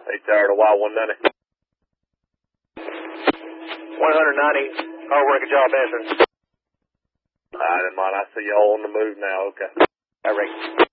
ATR to Y190. 190. Hard work, good job answering. Alright, man, I see you all on the move now, okay. All right.